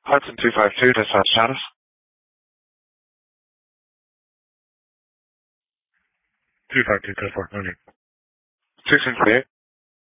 Hudson 252, dispatch status. 252, 10-4, no need. 1648.